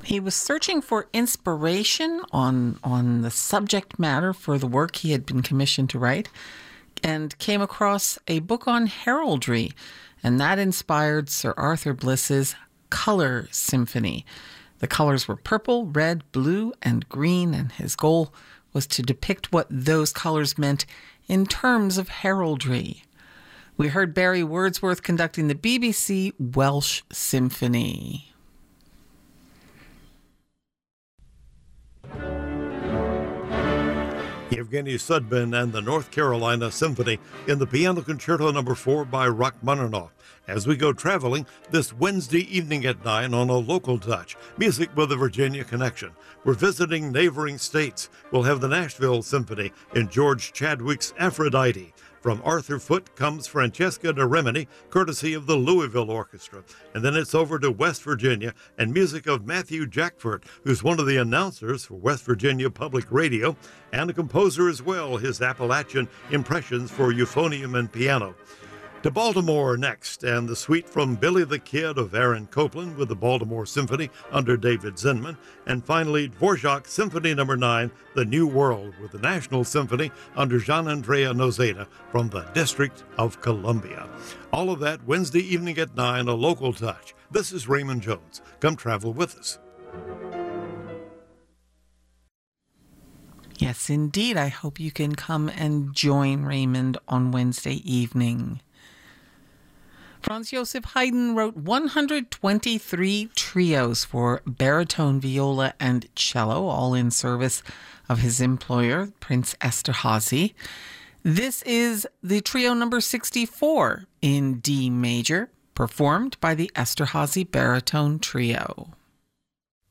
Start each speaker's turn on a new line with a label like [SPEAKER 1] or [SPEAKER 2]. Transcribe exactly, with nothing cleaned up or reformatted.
[SPEAKER 1] He was searching for inspiration on, on the subject matter for the work he had been commissioned to write and came across a book on heraldry, and that inspired Sir Arthur Bliss's Color Symphony. The colors were purple, red, blue, and green, and his goal was to depict what those colors meant in terms of heraldry. We heard Barry Wordsworth conducting the B B C Welsh Symphony.
[SPEAKER 2] Yevgeny Sudbin and the North Carolina Symphony in the Piano Concerto number four by Rachmaninoff. As we go traveling this Wednesday evening at nine on A Local Touch, music with a Virginia connection. We're visiting neighboring states. We'll have the Nashville Symphony in George Chadwick's Aphrodite. From Arthur Foote comes Francesca da Rimini, courtesy of the Louisville Orchestra. And then it's over to West Virginia and music of Matthew Jackford, who's one of the announcers for West Virginia Public Radio and a composer as well, his Appalachian impressions for euphonium and piano. To Baltimore next, and the suite from Billy the Kid of Aaron Copland with the Baltimore Symphony under David Zinman. And finally, Dvorak Symphony number nine, The New World, with the National Symphony under Gian-Andrea Nozeda from the District of Columbia. All of that Wednesday evening at nine, A Local Touch. This is Raymond Jones. Come travel with us.
[SPEAKER 1] Yes, indeed. I hope you can come and join Raymond on Wednesday evening. Franz Joseph Haydn wrote one hundred twenty-three trios for baritone, viola, and cello, all in service of his employer, Prince Esterhazy. This is the trio number sixty-four in D major, performed by the Esterhazy Baritone Trio.